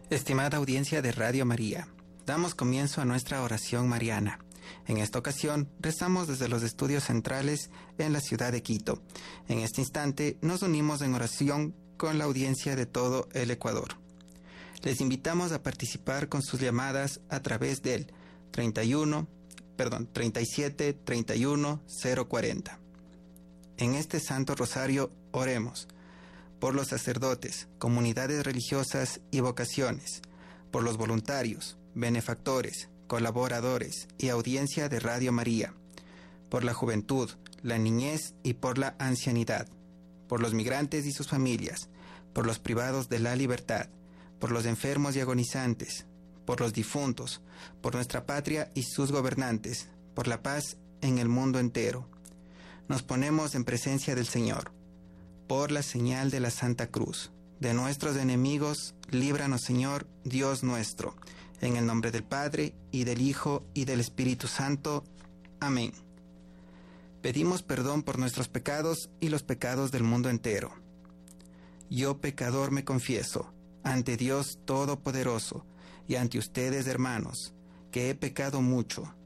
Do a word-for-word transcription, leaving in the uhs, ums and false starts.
Estimada audiencia de Radio María, damos comienzo a nuestra oración mariana. En esta ocasión, rezamos desde los estudios centrales en la ciudad de Quito. En este instante, nos unimos en oración con la audiencia de todo el Ecuador. Les invitamos a participar con sus llamadas a través del treinta y uno, perdón, treinta y siete, treinta y uno, cero cuarenta. En este Santo Rosario, oremos por los sacerdotes, comunidades religiosas y vocaciones, por los voluntarios, benefactores, colaboradores y audiencia de Radio María, por la juventud, la niñez y por la ancianidad, por los migrantes y sus familias, por los privados de la libertad, por los enfermos y agonizantes, por los difuntos, por nuestra patria y sus gobernantes, por la paz en el mundo entero. Nos ponemos en presencia del Señor. Por la señal de la Santa Cruz, de nuestros enemigos, líbranos, Señor, Dios nuestro, en el nombre del Padre, y del Hijo, y del Espíritu Santo. Amén. Pedimos perdón por nuestros pecados y los pecados del mundo entero. Yo, pecador, me confieso, ante Dios Todopoderoso, y ante ustedes, hermanos, que he pecado mucho,